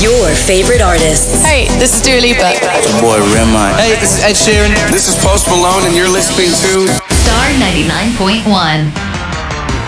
Your favorite artists. Hey, this is Dua Lipa. It's your boy Redmine. Hey, this is Ed Sheeran. This is Post Malone, and you're listening to Star 99.1.